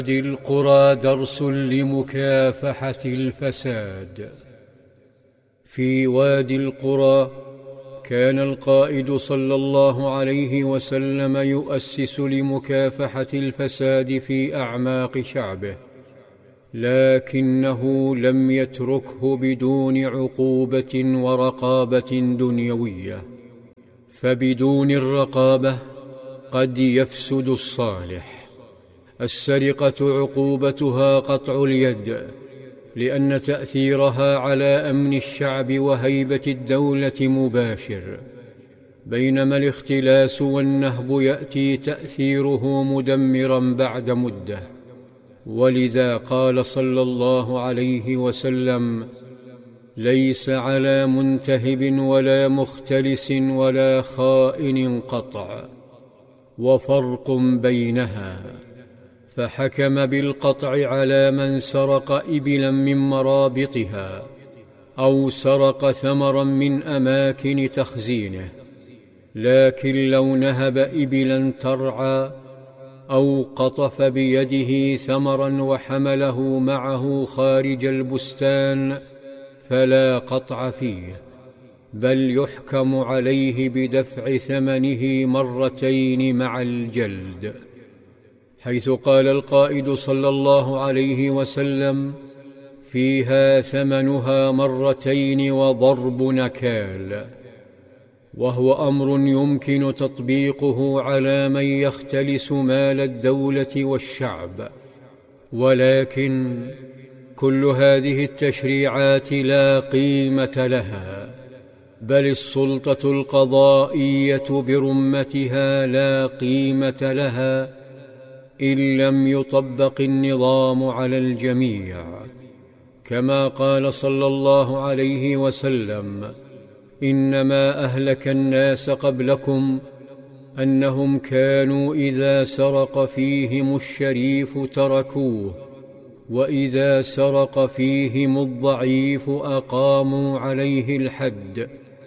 وادي القرى درس لمكافحة الفساد. في وادي القرى كان القائد صلى الله عليه وسلم يؤسس لمكافحة الفساد في أعماق شعبه، لكنه لم يتركه بدون عقوبة ورقابة دنيوية، فبدون الرقابة قد يفسد الصالح. السرقة عقوبتها قطع اليد، لأن تأثيرها على أمن الشعب وهيبة الدولة مباشر، بينما الاختلاس والنهب يأتي تأثيره مدمرا بعد مدة. ولذا قال صلى الله عليه وسلم: ليس على منتهب ولا مختلس ولا خائن قطع، وفرق بينها. فحكم بالقطع على من سرق إبلا من مرابطها، أو سرق ثمرا من أماكن تخزينه. لكن لو نهب إبلا ترعى، أو قطف بيده ثمرا وحمله معه خارج البستان، فلا قطع فيه، بل يحكم عليه بدفع ثمنه مرتين مع الجلد، حيث قال القائد صلى الله عليه وسلم: فيها ثمنها مرتين وضرب نكال. وهو أمر يمكن تطبيقه على من يختلس مال الدولة والشعب، ولكن كل هذه التشريعات لا قيمة لها، بل السلطة القضائية برمتها لا قيمة لها إن لم يطبق النظام على الجميع. كما قال صلى الله عليه وسلم: إنما أهلك الناس قبلكم أنهم كانوا إذا سرق فيهم الشريف تركوه، وإذا سرق فيهم الضعيف أقاموا عليه الحد.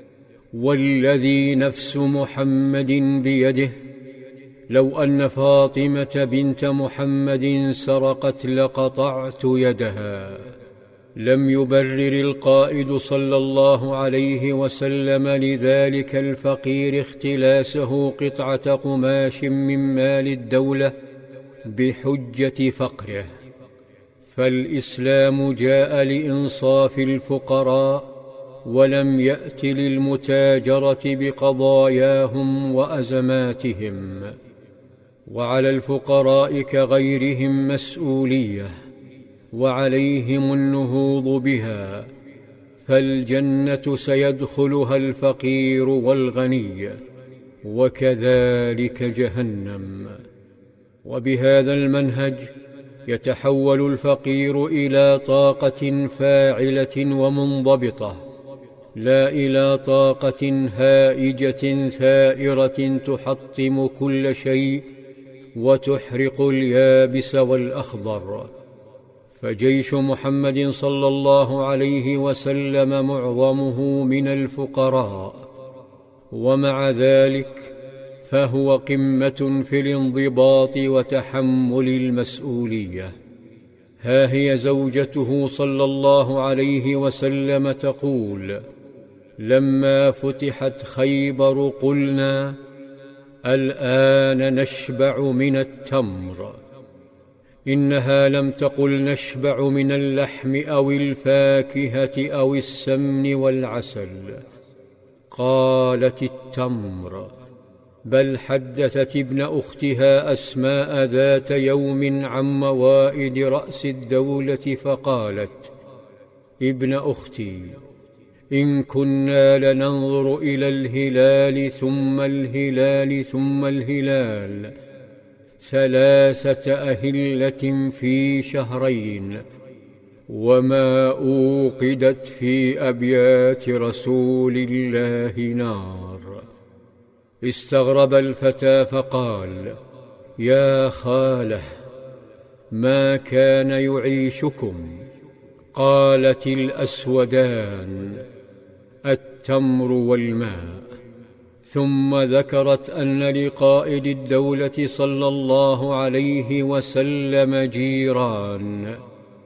والذي نفس محمد بيده، لو أن فاطمة بنت محمد سرقت لقطعت يدها. لم يبرر القائد صلى الله عليه وسلم لذلك الفقير اختلاسه قطعة قماش من مال الدولة بحجة فقره، فالإسلام جاء لإنصاف الفقراء، ولم يأت للمتاجرة بقضاياهم وأزماتهم. وعلى الفقراء كغيرهم مسؤولية، وعليهم النهوض بها، فالجنة سيدخلها الفقير والغني، وكذلك جهنم. وبهذا المنهج يتحول الفقير إلى طاقة فاعلة ومنضبطة، لا إلى طاقة هائجة ثائرة تحطم كل شيء وتحرق اليابس والأخضر. فجيش محمد صلى الله عليه وسلم معظمه من الفقراء، ومع ذلك فهو قمة في الانضباط وتحمل المسؤولية. ها هي زوجته صلى الله عليه وسلم تقول: لما فتحت خيبر قلنا: الآن نشبع من التمر. إنها لم تقل نشبع من اللحم أو الفاكهة أو السمن والعسل، قالت التمر. بل حدثت ابن أختها أسماء ذات يوم عن موائد رأس الدولة فقالت: ابن أختي، إن كنا لننظر إلى الهلال ثم الهلال ثم الهلال 3 أهلة في شهرين، وما أوقدت في أبيات رسول الله نار. استغرب الفتى فقال: يا خاله، ما كان يعيشكم؟ قالت: الأسودان، التمر والماء. ثم ذكرت أن لقائد الدولة صلى الله عليه وسلم جيران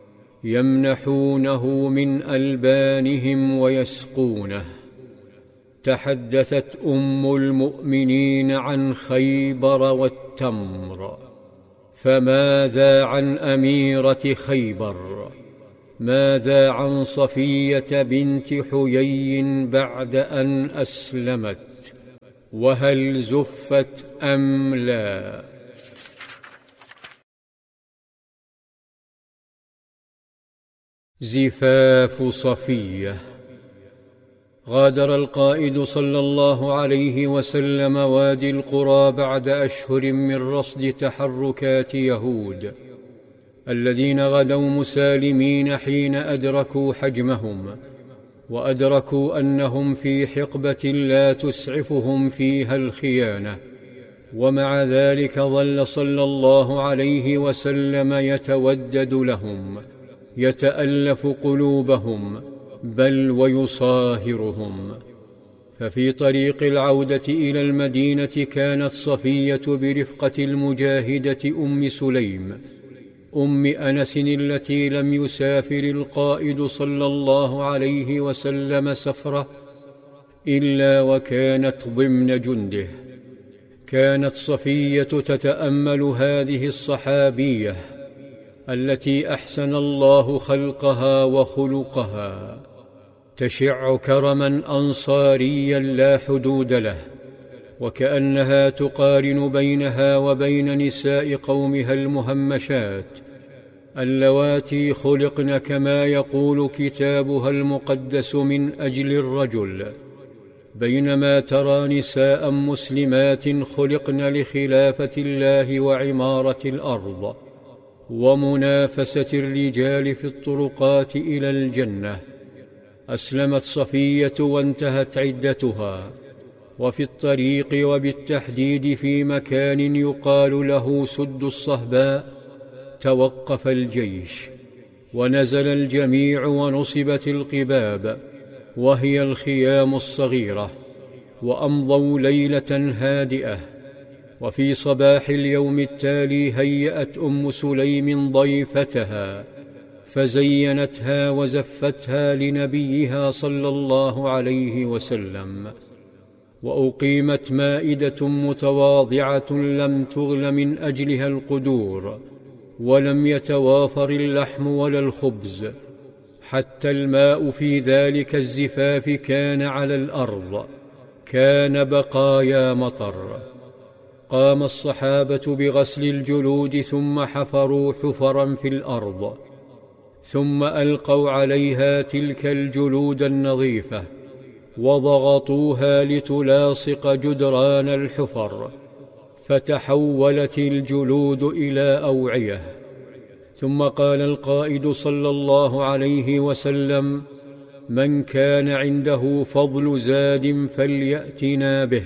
يمنحونه من ألبانهم ويسقونه. تحدثت أم المؤمنين عن خيبر والتمر، فماذا عن أميرة خيبر؟ ماذا عن صفية بنت حيي بعد أن أسلمت؟ وهل زفت أم لا؟ زفاف صفية. غادر القائد صلى الله عليه وسلم وادي القرى بعد أشهر من رصد تحركات يهود الذين غدوا مسالمين حين أدركوا حجمهم، وأدركوا أنهم في حقبة لا تسعفهم فيها الخيانة. ومع ذلك ظل صلى الله عليه وسلم يتودد لهم، يتألف قلوبهم، بل ويصاهرهم. ففي طريق العودة إلى المدينة كانت صفية برفقة المجاهدة أم سليم أم أنس التي لم يسافر القائد صلى الله عليه وسلم سفره إلا وكانت ضمن جنده. كانت صفية تتأمل هذه الصحابية التي أحسن الله خلقها وخلقها، تشع كرما أنصاريا لا حدود له، وكأنها تقارن بينها وبين نساء قومها المهمشات اللواتي خلقن كما يقول كتابها المقدس من أجل الرجل، بينما ترى نساء مسلمات خلقن لخلافة الله وعمارة الأرض ومنافسة الرجال في الطرقات إلى الجنة. أسلمت صفية وانتهت عدتها، وفي الطريق وبالتحديد في مكان يقال له سد الصهباء توقف الجيش، ونزل الجميع ونصبت القباب وهي الخيام الصغيرة، وأمضوا ليلة هادئة. وفي صباح اليوم التالي هيأت أم سليم ضيفتها فزينتها وزفتها لنبيها صلى الله عليه وسلم، وأقيمت مائدة متواضعة لم تغل من أجلها القدور، ولم يتوافر اللحم ولا الخبز، حتى الماء في ذلك الزفاف كان على الأرض، كان بقايا مطر. قام الصحابة بغسل الجلود، ثم حفروا حفرا في الأرض، ثم ألقوا عليها تلك الجلود النظيفة وضغطوها لتلاصق جدران الحفر، فتحولت الجلود إلى أوعية. ثم قال القائد صلى الله عليه وسلم: من كان عنده فضل زاد فليأتنا به.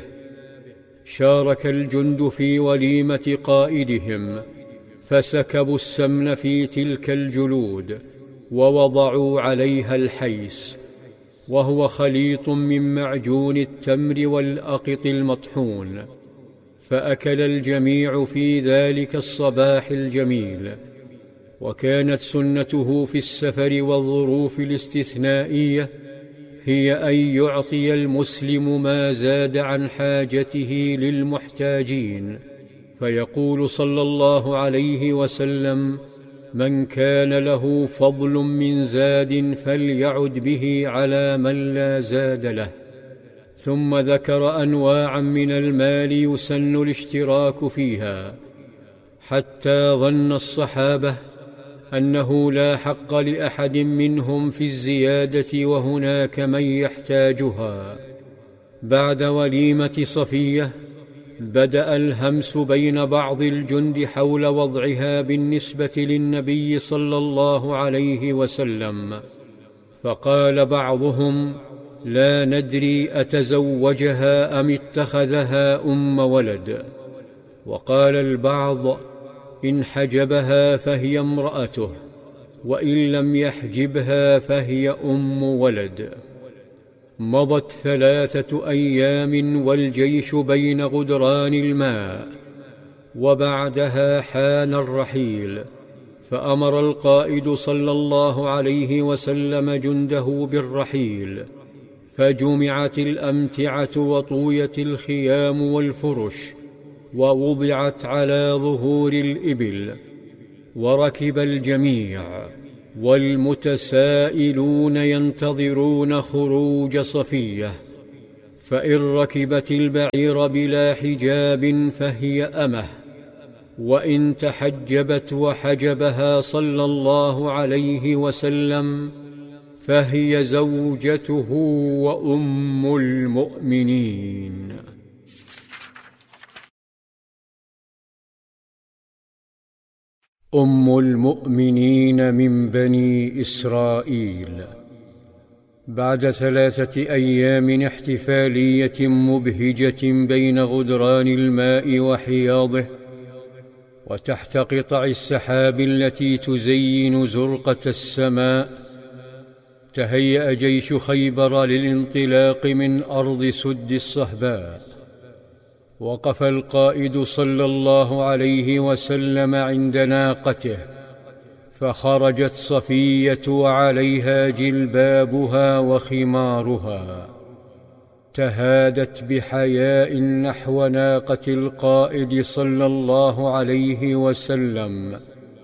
شارك الجند في وليمة قائدهم، فسكبوا السمن في تلك الجلود ووضعوا عليها الحيس، وهو خليط من معجون التمر والأقط المطحون، فأكل الجميع في ذلك الصباح الجميل. وكانت سنته في السفر والظروف الاستثنائية هي أن يعطي المسلم ما زاد عن حاجته للمحتاجين، فيقول صلى الله عليه وسلم: من كان له فضل من زاد فليعد به على من لا زاد له. ثم ذكر أنواعا من المال يسن الاشتراك فيها، حتى ظن الصحابة أنه لا حق لأحد منهم في الزيادة، وهناك من يحتاجها. بعد وليمة صفية بدأ الهمس بين بعض الجند حول وضعها بالنسبة للنبي صلى الله عليه وسلم، فقال بعضهم: لا ندري أتزوجها أم اتخذها أم ولد. وقال البعض: إن حجبها فهي امرأته، وإن لم يحجبها فهي أم ولد. مضت 3 أيام والجيش بين غدران الماء، وبعدها حان الرحيل، فأمر القائد صلى الله عليه وسلم جنده بالرحيل، فجمعت الأمتعة وطويت الخيام والفرش، ووضعت على ظهور الإبل، وركب الجميع، والمتسائلون ينتظرون خروج صفية، فإن ركبت البعير بلا حجاب فهي أمه، وإن تحجبت وحجبها صلى الله عليه وسلم فهي زوجته وأم المؤمنين. أم المؤمنين من بني إسرائيل. بعد 3 أيام احتفالية مبهجة بين غدران الماء وحياضه، وتحت قطع السحاب التي تزين زرقة السماء، تهيأ جيش خيبر للانطلاق من أرض سد الصهباء. وقف القائد صلى الله عليه وسلم عند ناقته، فخرجت صفية وعليها جلبابها وخمارها، تهادت بحياء نحو ناقة القائد صلى الله عليه وسلم،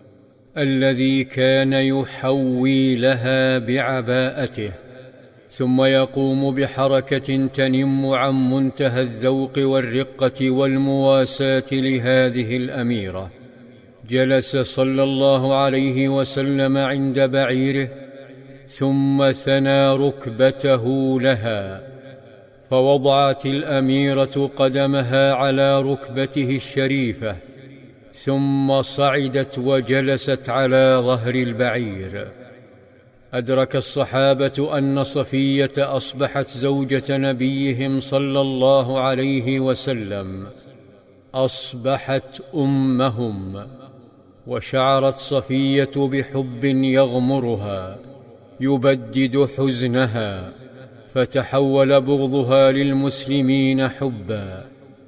الذي كان يحوي لها بعباءته، ثم يقوم بحركة تنم عن منتهى الذوق والرقة والمواساة لهذه الأميرة. جلس صلى الله عليه وسلم عند بعيره، ثم ثنى ركبته لها، فوضعت الأميرة قدمها على ركبته الشريفة، ثم صعدت وجلست على ظهر البعير. أدرك الصحابة أن صفية أصبحت زوجة نبيهم صلى الله عليه وسلم، أصبحت أمهم، وشعرت صفية بحب يغمرها يبدد حزنها، فتحول بغضها للمسلمين حبا،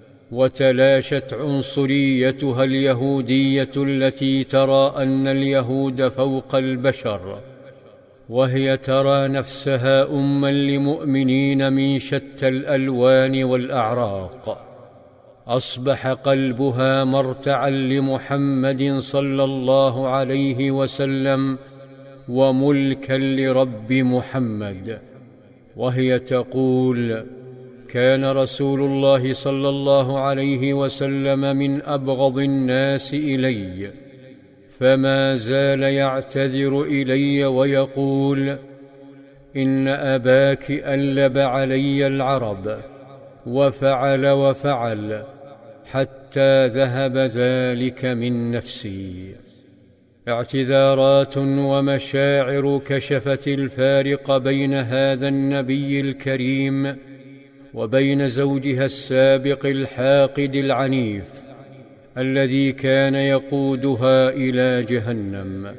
وتلاشت عنصريتها اليهودية التي ترى أن اليهود فوق البشر، وهي ترى نفسها أما لمؤمنين من شتى الألوان والأعراق. أصبح قلبها مرتعا لمحمد صلى الله عليه وسلم وملكا لرب محمد، وهي تقول: كان رسول الله صلى الله عليه وسلم من أبغض الناس إلي، فما زال يعتذر إلي ويقول: إن أباك ألب علي العرب وفعل وفعل حتى ذهب ذلك من نفسي. اعتذارات ومشاعر كشفت الفارق بين هذا النبي الكريم وبين زوجها السابق الحاقد العنيف الذي كان يقودها إلى جهنم.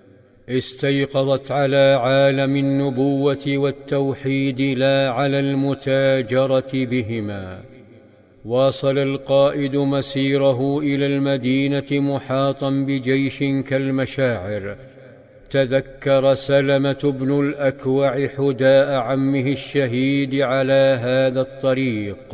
استيقظت على عالم النبوة والتوحيد لا على المتاجرة بهما. واصل القائد مسيره إلى المدينة محاطا بجيش كالمشاعر. تذكر سلمة بن الأكوع حداء عمه الشهيد على هذا الطريق،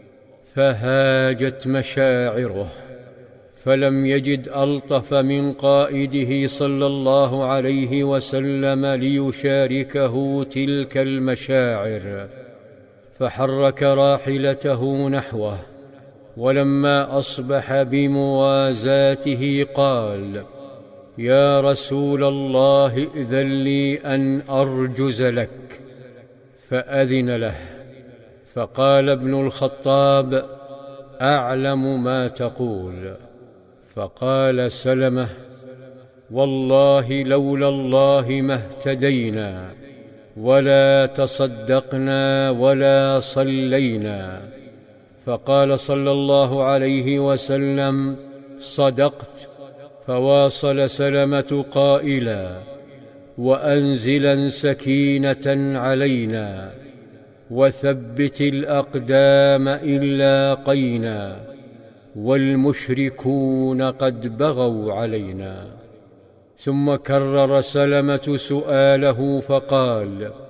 فهاجت مشاعره، فلم يجد ألطف من قائده صلى الله عليه وسلم ليشاركه تلك المشاعر، فحرك راحلته نحوه، ولما أصبح بموازاته قال: يا رسول الله، ائذن لي أن أرجز لك. فأذن له، فقال ابن الخطاب: أعلم ما تقول. فقال سلمة: والله لولا الله ما اهتدينا ولا تصدقنا ولا صلينا. فقال صلى الله عليه وسلم: صدقت. فواصل سلمة قائلا: وأنزلا سكينة علينا. وثبت الأقدام إن لاقينا، والمشركون قد بغوا علينا. ثم كرر سلمة سؤاله فقال: